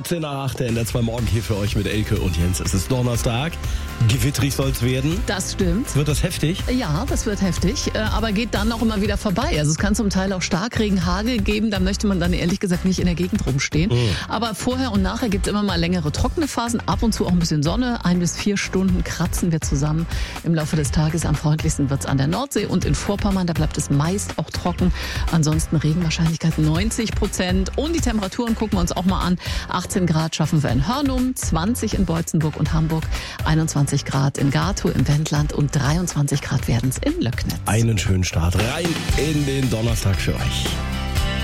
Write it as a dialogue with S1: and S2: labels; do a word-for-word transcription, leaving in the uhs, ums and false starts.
S1: siebzehn nach acht, der N R zwei Morgen hier für euch mit Elke und Jens. Es ist Donnerstag, gewittrig soll's werden.
S2: Das stimmt.
S1: Wird das heftig?
S2: Ja, das wird heftig, aber geht dann auch immer wieder vorbei. Also es kann zum Teil auch Starkregen, Hagel geben, da möchte man dann ehrlich gesagt nicht in der Gegend rumstehen. Mhm. Aber vorher und nachher gibt es immer mal längere trockene Phasen, ab und zu auch ein bisschen Sonne. Ein bis vier Stunden kratzen wir zusammen. Im Laufe des Tages am freundlichsten wird's an der Nordsee und in Vorpommern, da bleibt es meist auch trocken. Ansonsten Regenwahrscheinlichkeit neunzig Prozent. Und die Temperaturen gucken wir uns auch mal an. achtzehn Grad schaffen wir in Hörnum, zwanzig in Beutzenburg und Hamburg, einundzwanzig Grad in Gatow im Wendland und dreiundzwanzig Grad werden es in Löcknitz.
S1: Einen schönen Start rein in den Donnerstag für euch.